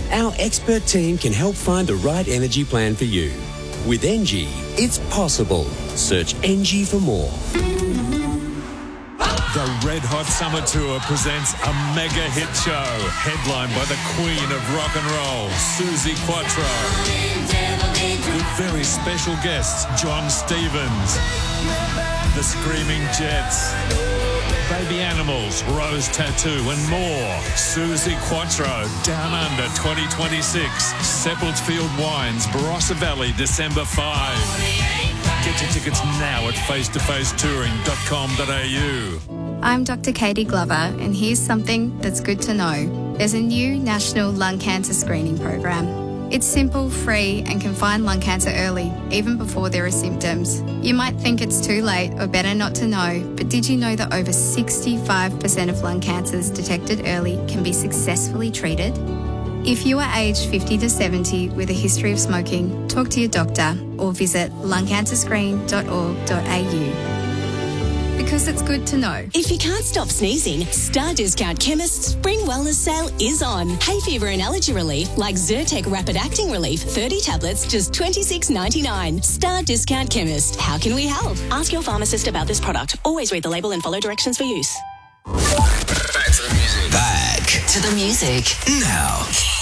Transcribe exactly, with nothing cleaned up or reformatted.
our expert team can help find the right energy plan for you. With Engie, it's possible. Search Engie for more. The Red Hot Summer Tour presents a mega hit show, headlined by the Queen of Rock and Roll, Suzi Quatro. With very special guests, John Stevens, The Screaming Jets, Baby Animals, Rose Tattoo and more. Suzi Quatro, Down Under twenty twenty-six. Seppeltsfield Wines, Barossa Valley, December fifth. Get your tickets now at face to face touring dot com dot a u. I'm Doctor Katie Glover, and here's something that's good to know. There's a new national lung cancer screening program. It's simple, free, and can find lung cancer early, even before there are symptoms. You might think it's too late or better not to know, but did you know that over sixty-five percent of lung cancers detected early can be successfully treated? If you are aged fifty to seventy with a history of smoking, talk to your doctor or visit lung cancer screen dot org dot a u. Because it's good to know. If you can't stop sneezing, Star Discount Chemist's Spring Wellness Sale is on. Hay fever and allergy relief like Zyrtec Rapid Acting Relief, thirty tablets, just twenty-six ninety-nine. Star Discount Chemist. How can we help? Ask your pharmacist about this product. Always read the label and follow directions for use. Back to the music. Back To the music. now.